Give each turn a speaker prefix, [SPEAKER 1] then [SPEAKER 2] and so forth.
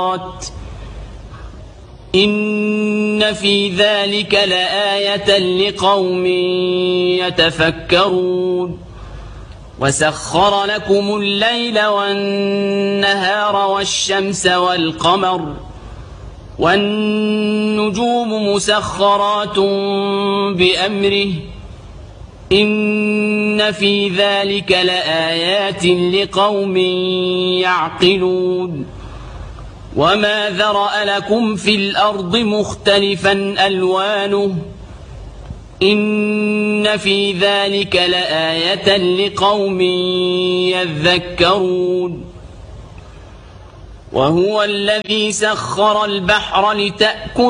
[SPEAKER 1] إن في ذلك لآية لقوم يتفكرون وسخر لكم الليل والنهار والشمس والقمر والنجوم مسخرات بأمره إن في ذلك لآيات لقوم يعقلون وما ذرأ لكم في الأرض مختلفا ألوانه إن في ذلك لآية لقوم يذكرون وهو الذي سخر البحر لتأكلوا